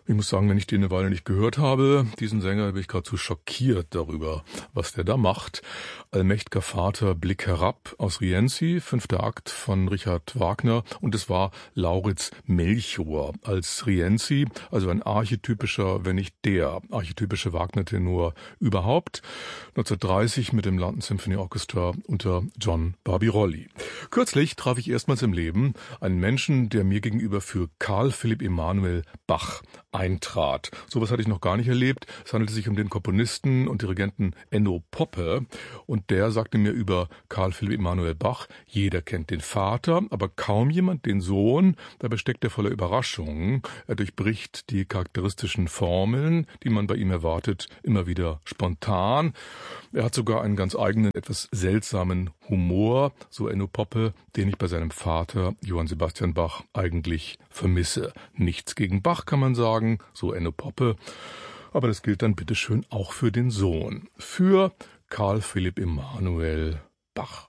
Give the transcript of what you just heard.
Ich muss sagen, wenn ich den eine Weile nicht gehört habe, diesen Sänger, bin ich geradezu schockiert darüber, was der da macht. Allmächt'ger Vater, Blick herab aus Rienzi, 5. Akt von Richard Wagner, und es war Lauritz Melchior als Rienzi, also ein archetypischer, wenn nicht der archetypische Wagner-Tenor überhaupt. 1930 mit dem London Symphony Orchestra unter John Barbirolli. Kürzlich traf ich erstmals im Leben einen Menschen, der mir gegenüber für Carl Philipp Emanuel Bach eintrat. Sowas hatte ich noch gar nicht erlebt. Es handelte sich um den Komponisten und Dirigenten Enno Poppe, und der sagte mir über Carl Philipp Emanuel Bach: Jeder kennt den Vater, aber kaum jemand den Sohn. Dabei steckt er voller Überraschungen. Er durchbricht die charakteristischen Formeln, die man bei ihm erwartet, immer wieder spontan. Er hat sogar einen ganz eigenen, etwas seltsamen Humor, so Enno Poppe, den ich bei seinem Vater Johann Sebastian Bach eigentlich vermisse. Nichts gegen Bach, kann man sagen, so Enno Poppe, aber das gilt dann bitteschön auch für den Sohn, für Carl Philipp Emanuel Bach.